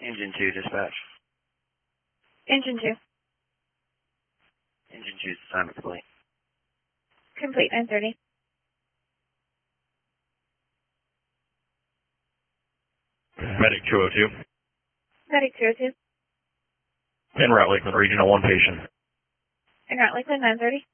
Engine 2, dispatch. Engine 2. Engine 2's assignment complete. Complete 9:30. Medic 202. Medic 202. En route Lakeland Regional 1 patient. En route Lakeland 9:30.